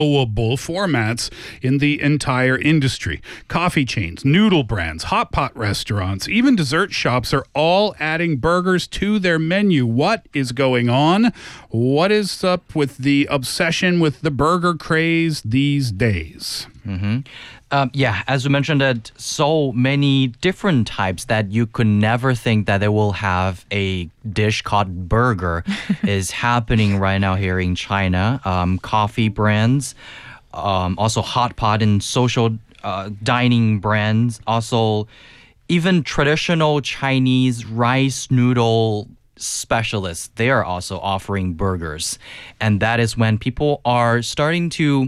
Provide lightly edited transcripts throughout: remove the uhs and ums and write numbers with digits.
formats in the entire industry. Coffee chains, noodle brands, hot pot restaurants, even dessert shops are all adding burgers to their menu. What is going on? What is up with the obsession with the burger craze these days? As you mentioned, that so many different types that you could never think that they will have a dish called burger is happening right now here in China. Coffee brands, also hot pot and social dining brands, also even traditional Chinese rice noodle specialists, they are also offering burgers. And that is when people are starting to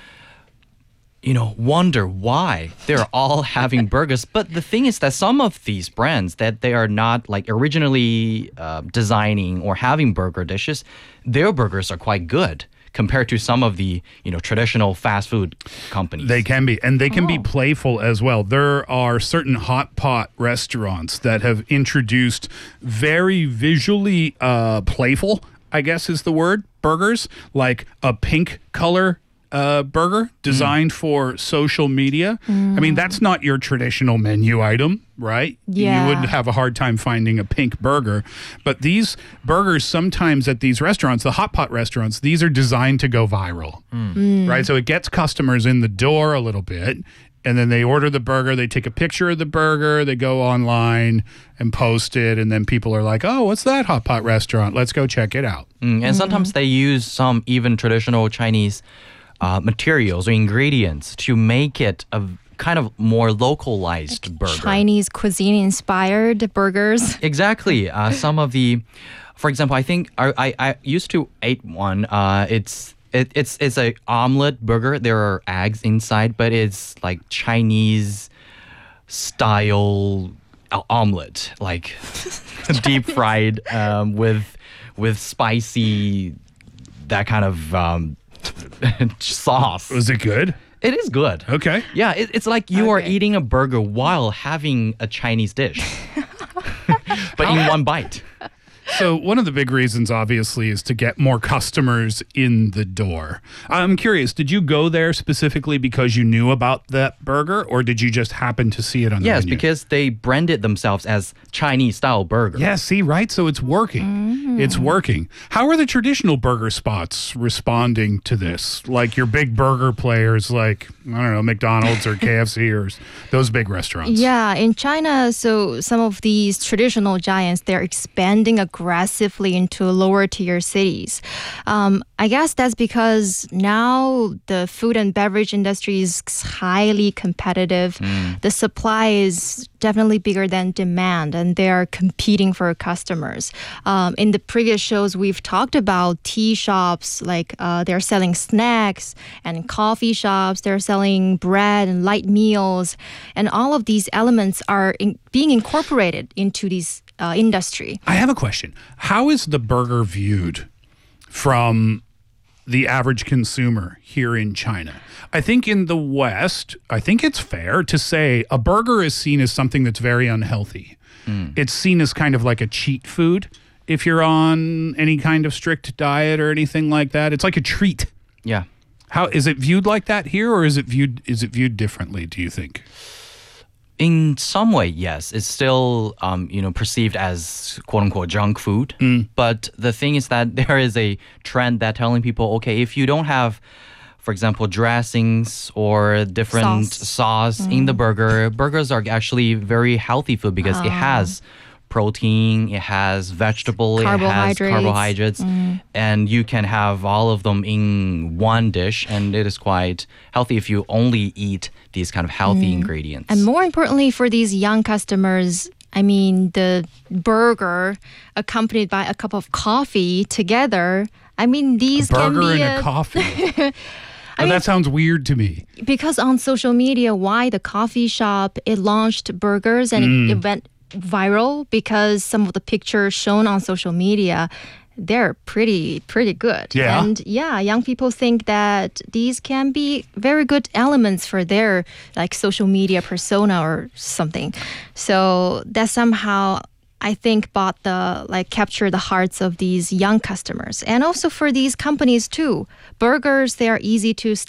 wonder why they're all having burgers. But the thing is that some of these brands that they are not like originally designing or having burger dishes, their burgers are quite good compared to some of the, traditional fast food companies. They can be, and they can be playful as well. There are certain hot pot restaurants that have introduced very visually playful, I guess is the word, burgers, like a pink color burger designed for social media. I mean, that's not your traditional menu item, right? Yeah. You would have a hard time finding a pink burger. But these burgers sometimes at these restaurants, the hot pot restaurants, these are designed to go viral, right? So it gets customers in the door a little bit, and then they order the burger, they take a picture of the burger, they go online and post it, and then people are like, oh, what's that hot pot restaurant? Let's go check it out. And sometimes they use some even traditional Chinese materials or ingredients to make it a kind of more localized burger. Chinese cuisine inspired burgers. Exactly. Some of the, for example, I think I used to eat one. It's a omelet burger. There are eggs inside, but it's like Chinese style omelet, like deep fried with spicy, that kind of sauce. Was it good? It is good. Okay. Yeah, it's like you are eating a burger while having a Chinese dish, but in one bite. So one of the big reasons, obviously, is to get more customers in the door. I'm curious, did you go there specifically because you knew about that burger, or did you just happen to see it on the menu? Yes, because they branded themselves as Chinese-style burger. Yeah, see, right? So it's working. It's working. How are the traditional burger spots responding to this? Like your big burger players like, I don't know, McDonald's or KFC or those big restaurants. Yeah, in China, so some of these traditional giants, they're expanding aggressively into lower tier cities. I guess that's because now the food and beverage industry is highly competitive. The supply is definitely bigger than demand, and they are competing for customers. In the previous shows, we've talked about tea shops, like they're selling snacks, and coffee shops, they're selling bread and light meals, and all of these elements are being incorporated into this industry. I have a question. How is the burger viewed from the average consumer here in China? I think in the West, I think it's fair to say a burger is seen as something that's very unhealthy. It's seen as kind of like a cheat food if you're on any kind of strict diet or anything like that. It's like a treat. Yeah. How is it viewed like that here, or is it viewed differently, do you think? In some way, yes. It's still, perceived as quote-unquote junk food. But the thing is that there is a trend that telling people, okay, if you don't have, for example, dressings or different sauce in the burger, burgers are actually very healthy food because it has protein, it has vegetable, it has carbohydrates, and you can have all of them in one dish, and it is quite healthy if you only eat these kind of healthy ingredients. And more importantly, for these young customers, I mean, the burger accompanied by a cup of coffee together, I mean, these can be burger and a coffee. That sounds weird to me. Because on social media, why the coffee shop, it launched burgers and it went viral because some of the pictures shown on social media, they're pretty good. Yeah. And yeah, young people think that these can be very good elements for their like social media persona or something. So that somehow, I think, capture the hearts of these young customers. And also for these companies too. Burgers, they are easy to